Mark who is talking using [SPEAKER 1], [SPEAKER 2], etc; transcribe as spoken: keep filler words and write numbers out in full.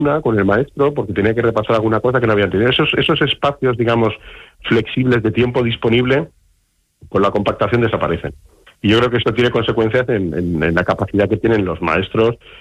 [SPEAKER 1] aula con el maestro porque tenía que repasar alguna cosa que no habían tenido. Esos, esos espacios, digamos, flexibles de tiempo disponible, con la compactación desaparecen. Y yo creo que esto tiene consecuencias en, en, en la capacidad que tienen los maestros